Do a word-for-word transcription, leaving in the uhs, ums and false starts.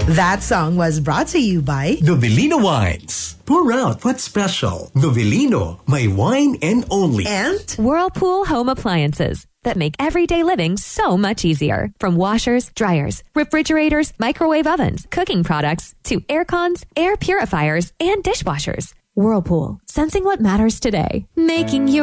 That song was brought to you by Novelino Wines. Pour out what's special. Novelino, my wine and only. and Whirlpool Home Appliances that make everyday living so much easier. From washers, dryers, refrigerators, microwave ovens, cooking products, to air cons, air purifiers, and dishwashers. Whirlpool, sensing what matters today. Making your